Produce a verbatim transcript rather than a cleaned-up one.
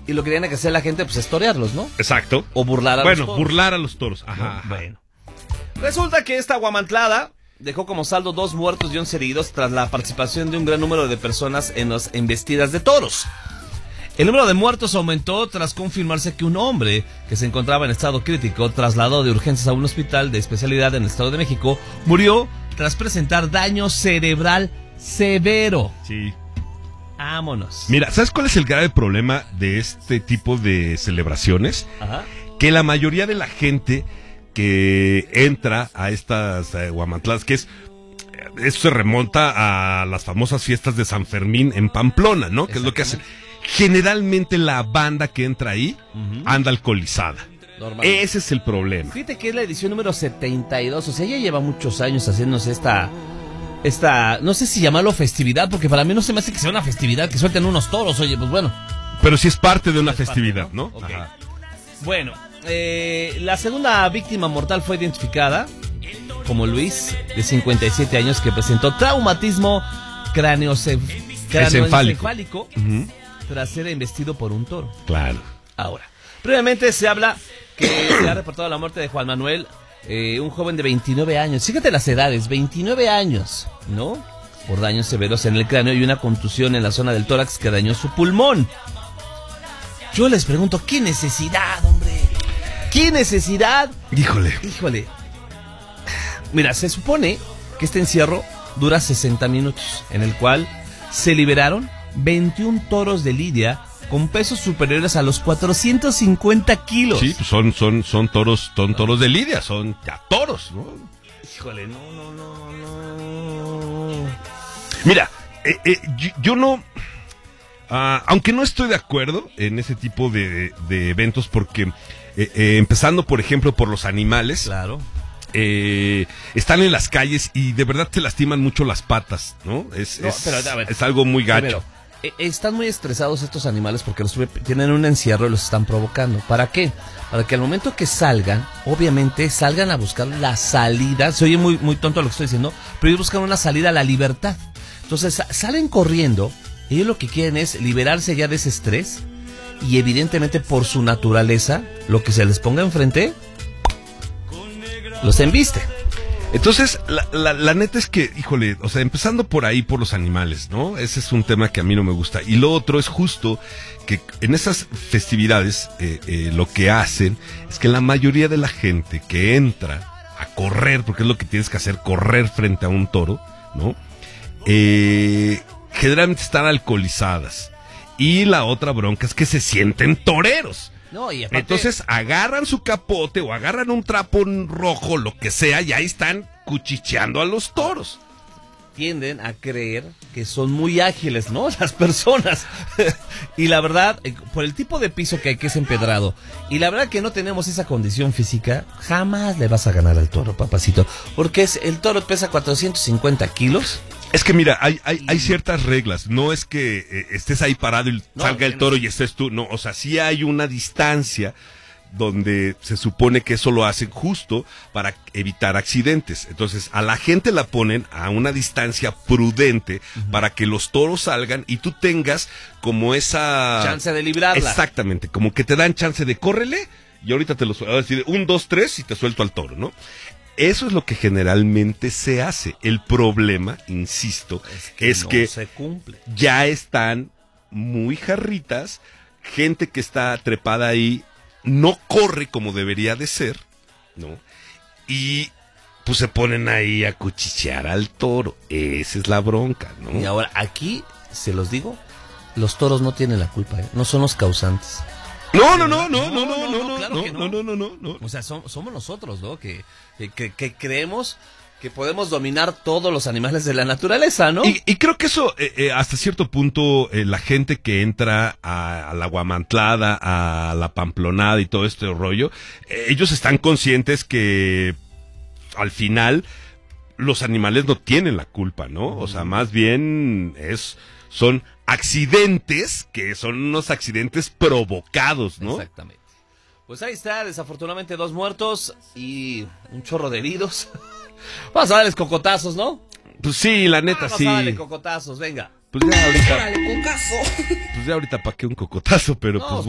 Y lo que tiene que hacer la gente, pues, es torearlos, ¿no? Exacto. O burlar a bueno, los toros. Bueno, burlar a los toros. Ajá, ¿no? ajá. Bueno. Resulta que esta guamantlada dejó como saldo dos muertos y once heridos tras la participación de un gran número de personas en las embestidas de toros. El número de muertos aumentó tras confirmarse que un hombre que se encontraba en estado crítico, trasladado de urgencias a un hospital de especialidad en el Estado de México, murió tras presentar daño cerebral severo. Sí. Vámonos. Mira, ¿sabes cuál es el grave problema de este tipo de celebraciones? Ajá. Que la mayoría de la gente que entra a estas eh, guamantladas, que es... Eso se remonta a las famosas fiestas de San Fermín en Pamplona, ¿no? Que es lo que hacen. Generalmente la banda que entra ahí uh-huh. anda alcoholizada. Normal. Ese es el problema. Fíjate que es la edición número setenta y dos, o sea, ya lleva muchos años haciéndose esta... Esta, no sé si llamarlo festividad, porque para mí no se me hace que sea una festividad, que suelten unos toros, oye, pues bueno. Pero sí es parte de una festividad, parte, ¿no? ¿no? Okay. Bueno, eh, la segunda víctima mortal fue identificada como Luis, de cincuenta y siete años, que presentó traumatismo craneoencefálico uh-huh. tras ser embestido por un toro. Claro. Ahora, previamente se habla que se ha reportado la muerte de Juan Manuel, Eh, un joven de veintinueve años, fíjate las edades, veintinueve años, ¿no? Por daños severos en el cráneo y una contusión en la zona del tórax que dañó su pulmón. Yo les pregunto, ¿qué necesidad, hombre? ¿Qué necesidad? Híjole. Híjole. Mira, se supone que este encierro dura sesenta minutos, en el cual se liberaron veintiún toros de lidia con pesos superiores a los cuatrocientos cincuenta kilos. Sí, pues son, son, son toros, son toros de lidia, son ya toros, ¿no? Híjole, no, no, no, no. Mira, eh, eh, yo, yo no, uh, aunque no estoy de acuerdo en ese tipo de, de eventos, porque eh, eh, empezando, por ejemplo, por los animales. Claro. Eh, están en las calles y de verdad te lastiman mucho las patas, ¿no? Es, no, es, pero, a ver, es algo muy gacho. Primero, están muy estresados estos animales porque los tienen un encierro y los están provocando. ¿Para qué? Para que al momento que salgan, obviamente salgan a buscar la salida. Se oye muy, muy tonto lo que estoy diciendo, pero ellos buscan una salida a la libertad. Entonces salen corriendo. Ellos lo que quieren es liberarse ya de ese estrés. Y evidentemente por su naturaleza, lo que se les ponga enfrente los embiste. Entonces, la, la, la neta es que, híjole, o sea, empezando por ahí, por los animales, ¿no? Ese es un tema que a mí no me gusta. Y lo otro es justo que en esas festividades eh, eh, lo que hacen es que la mayoría de la gente que entra a correr, porque es lo que tienes que hacer, correr frente a un toro, ¿no? Eh, generalmente están alcoholizadas. Y la otra bronca es que se sienten toreros. No, y aparte... Entonces agarran su capote o agarran un trapo rojo, lo que sea, y ahí están cuchicheando a los toros. Tienden a creer que son muy ágiles, ¿no? Las personas. Y la verdad, por el tipo de piso que hay, que es empedrado, y la verdad que no tenemos esa condición física, jamás le vas a ganar al toro, papacito. Porque es, el toro pesa cuatrocientos cincuenta kilos. Es que mira, hay, hay, hay ciertas reglas. No es que eh, estés ahí parado y no, salga el toro y estés tú. No, o sea, sí hay una distancia donde se supone que eso lo hacen justo para evitar accidentes. Entonces, a la gente la ponen a una distancia prudente uh-huh. para que los toros salgan y tú tengas como esa... chance de librarla. Exactamente, como que te dan chance de córrele y ahorita te lo suelto. Es decir, un, dos, tres y te suelto al toro, ¿no? Eso es lo que generalmente se hace. El problema, insisto, es que, es no que se cumple. Ya están muy jarritas, gente que está trepada ahí no corre como debería de ser, ¿no? Y pues se ponen ahí a cuchichear al toro. Esa es la bronca, ¿no? Y ahora, aquí, se los digo, los toros no tienen la culpa, ¿eh? No son los causantes. No, no, no, no, no, no, no, no, claro no, que no, no, no, no, no. O sea, son, somos nosotros, ¿no? Que, que, que creemos que podemos dominar todos los animales de la naturaleza, ¿no? Y, y creo que eso, eh, eh, hasta cierto punto, eh, la gente que entra a, a la guamantlada, a la pamplonada y todo este rollo, eh, ellos están conscientes que al final los animales no tienen la culpa, ¿no? O sea, más bien es, son accidentes que son unos accidentes provocados, ¿no? Exactamente. Pues ahí está, desafortunadamente dos muertos y un chorro de heridos. Vamos a darles cocotazos, ¿no? Pues sí, la neta, Vamos sí. Vamos a darle cocotazos, venga. Pues ya ahorita. Dale, cocazo. Pues ya ahorita pa' qué un cocotazo, pero No, pues